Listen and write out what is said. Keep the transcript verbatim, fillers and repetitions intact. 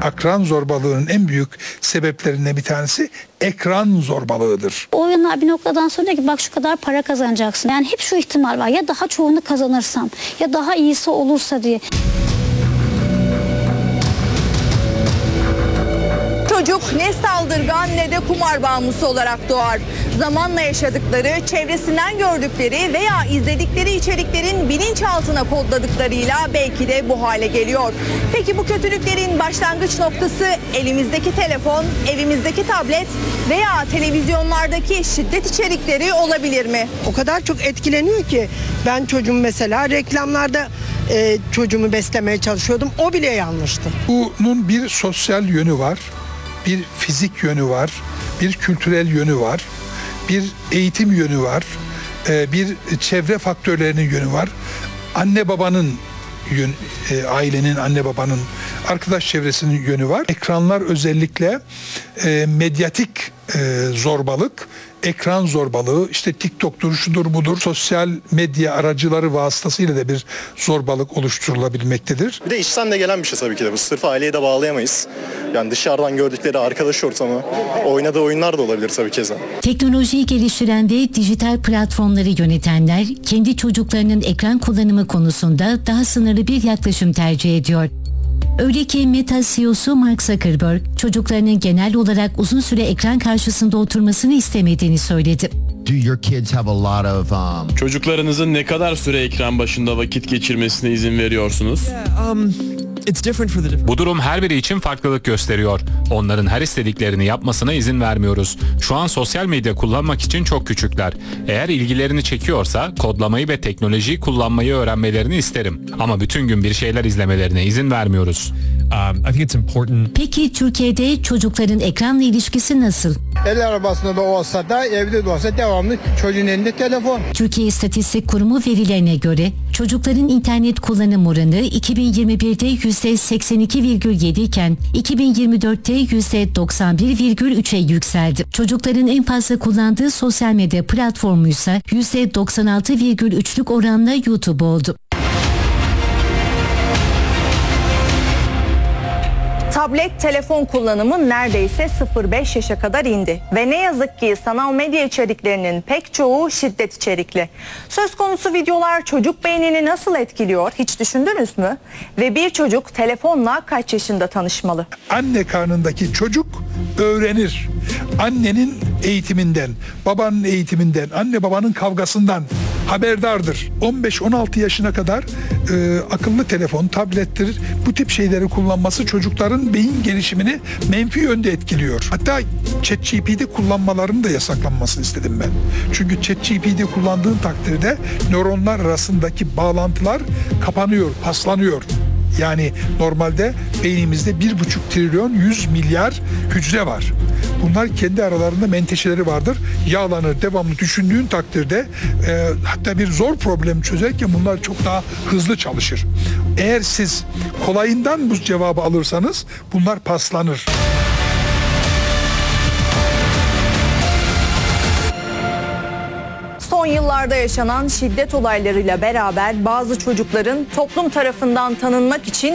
Akran zorbalığının en büyük sebeplerinden bir tanesi ekran zorbalığıdır. O oyunlar bir noktadan sonra diyor ki bak şu kadar para kazanacaksın. Yani hep şu ihtimal var, ya daha çoğunu kazanırsam ya daha iyisi olursa diye. Çocuk ne saldırgan ne de kumar bağımlısı olarak doğar. Zamanla yaşadıkları, çevresinden gördükleri veya izledikleri içeriklerin bilinçaltına kodladıklarıyla belki de bu hale geliyor. Peki bu kötülüklerin başlangıç noktası elimizdeki telefon, evimizdeki tablet veya televizyonlardaki şiddet içerikleri olabilir mi? O kadar çok etkileniyor ki ben çocuğum mesela reklamlarda e, çocuğumu beslemeye çalışıyordum. O bile yanlıştı. Bunun bir sosyal yönü var, bir fizik yönü var, bir kültürel yönü var, bir eğitim yönü var, bir çevre faktörlerinin yönü var. Anne babanın yön, ailenin, anne babanın, arkadaş çevresinin yönü var. Ekranlar özellikle medyatik zorbalık, ekran zorbalığı, işte TikTok'tur, şudur budur, sosyal medya aracıları vasıtasıyla da bir zorbalık oluşturulabilmektedir. Bir de içten de gelen bir şey tabii ki de bu. Sırf aileye de bağlayamayız. Yani dışarıdan gördükleri arkadaş ortamı, oynadığı oyunlar da olabilir tabii keza. Teknolojiyi geliştiren ve dijital platformları yönetenler kendi çocuklarının ekran kullanımı konusunda daha sınırlı bir yaklaşım tercih ediyor. Öyle ki Meta C E O'su Mark Zuckerberg, çocuklarının genel olarak uzun süre ekran karşısında oturmasını istemediğini söyledi. Do your kids have a lot of um Çocuklarınızın ne kadar süre ekran başında vakit geçirmesine izin veriyorsunuz? Yeah, um, it's different for the different... Bu durum her biri için farklılık gösteriyor. Onların her istediklerini yapmasına izin vermiyoruz. Şu an sosyal medya kullanmak için çok küçükler. Eğer ilgilerini çekiyorsa kodlamayı ve teknolojiyi kullanmayı öğrenmelerini isterim. Ama bütün gün bir şeyler izlemelerine izin vermiyoruz. Um, I think it's important. Peki Türkiye'de çocukların ekranla ilişkisi nasıl? El arabasında da olsa da evde de olsa devamlı çocuğun elinde telefon. Türkiye İstatistik Kurumu verilerine göre çocukların internet kullanım oranı iki bin yirmi birde yüzde seksen iki virgül yedi iken iki bin yirmi dörtte yüzde doksan bir virgül üçe yükseldi. Çocukların en fazla kullandığı sosyal medya platformu ise yüzde doksan altı virgül üçlük oranla YouTube oldu. Tablet, telefon kullanımı neredeyse sıfır beş yaşa kadar indi. Ve ne yazık ki sanal medya içeriklerinin pek çoğu şiddet içerikli. Söz konusu videolar çocuk beynini nasıl etkiliyor hiç düşündünüz mü? Ve bir çocuk telefonla kaç yaşında tanışmalı? Anne karnındaki çocuk öğrenir. Annenin eğitiminden, babanın eğitiminden, anne babanın kavgasından haberdardır. on beş on altı yaşına kadar e, akıllı telefon, tablettir, bu tip şeyleri kullanması çocukların beyin gelişimini menfi yönde etkiliyor. Hatta ChatGPT kullanmalarının da yasaklanmasını istedim ben. Çünkü ChatGPT kullandığın takdirde nöronlar arasındaki bağlantılar kapanıyor, paslanıyor. Yani normalde beynimizde bir buçuk trilyon yüz milyar hücre var. Bunlar kendi aralarında menteşeleri vardır. Yağlanır, devamlı düşündüğün takdirde e, hatta bir zor problem çözerken bunlar çok daha hızlı çalışır. Eğer siz kolayından bu cevabı alırsanız bunlar paslanır. Son yıllarda yaşanan şiddet olaylarıyla beraber bazı çocukların toplum tarafından tanınmak için